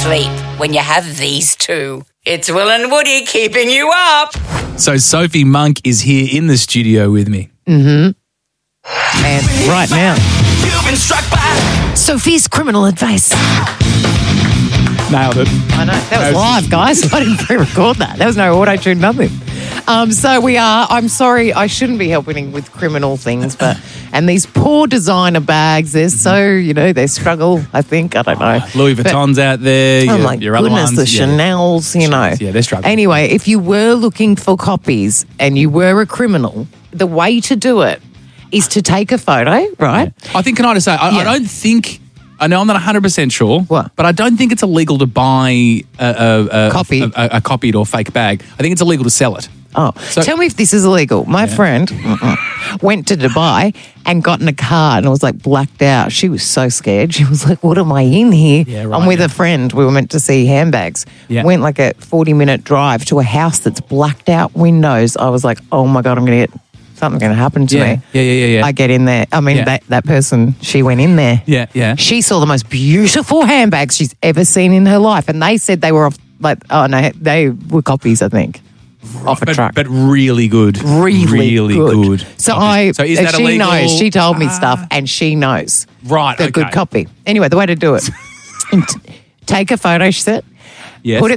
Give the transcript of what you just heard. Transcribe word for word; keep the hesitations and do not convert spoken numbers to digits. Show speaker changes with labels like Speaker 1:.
Speaker 1: sleep when you have these two. It's Will and Woody keeping you up.
Speaker 2: So Sophie Monk is here in the studio with me.
Speaker 3: Mm-hmm. And right now, you've been struck by Sophie's criminal advice.
Speaker 2: Nailed it.
Speaker 3: I know. That was live, guys. I didn't pre-record that. There was no auto-tune, nothing. Um, so we are, I'm sorry, I shouldn't be helping with criminal things, but, and these poor designer bags, they're so, you know, they struggle, I think, I don't know.
Speaker 2: Louis Vuitton's but, out there.
Speaker 3: Oh
Speaker 2: your,
Speaker 3: my
Speaker 2: your
Speaker 3: goodness,
Speaker 2: other ones.
Speaker 3: the
Speaker 2: yeah.
Speaker 3: Chanel's, you know.
Speaker 2: Yeah, they're struggling.
Speaker 3: Anyway, if you were looking for copies and you were a criminal, the way to do it is to take a photo, right?
Speaker 2: I think, can I just say, I,
Speaker 3: yeah.
Speaker 2: I don't think, I know I'm not one hundred percent sure,
Speaker 3: what?
Speaker 2: But I don't think it's illegal to buy a, a, a,
Speaker 3: Copy.
Speaker 2: a, a, a copied or fake bag. I think it's illegal to sell it.
Speaker 3: Oh,
Speaker 2: so,
Speaker 3: tell me if this is illegal. My
Speaker 2: yeah.
Speaker 3: friend went to Dubai and got in a car and was like blacked out. She was so scared. She was like, what am I in here?
Speaker 2: Yeah, right,
Speaker 3: I'm with
Speaker 2: yeah.
Speaker 3: a friend. We were meant to see handbags.
Speaker 2: Yeah.
Speaker 3: Went like a forty minute drive to a house that's blacked out windows. I was like, oh my God, I'm going to get something's going to happen to
Speaker 2: yeah.
Speaker 3: me.
Speaker 2: Yeah, yeah, yeah, yeah.
Speaker 3: I get in there. I mean,
Speaker 2: yeah.
Speaker 3: that, that person, she went in there.
Speaker 2: Yeah, yeah.
Speaker 3: She saw the most beautiful handbags she's ever seen in her life. And they said they were off, like, oh no, they were copies, I think. Off a
Speaker 2: but,
Speaker 3: truck.
Speaker 2: But really good.
Speaker 3: Really,
Speaker 2: really
Speaker 3: good.
Speaker 2: good.
Speaker 3: So I,
Speaker 2: so is that
Speaker 3: she
Speaker 2: illegal?
Speaker 3: knows. She told me
Speaker 2: Ah.
Speaker 3: stuff, and she knows.
Speaker 2: Right,
Speaker 3: the
Speaker 2: okay.
Speaker 3: good copy. Anyway, the way to do it: take a photo, she said.
Speaker 2: Yes.
Speaker 3: Put it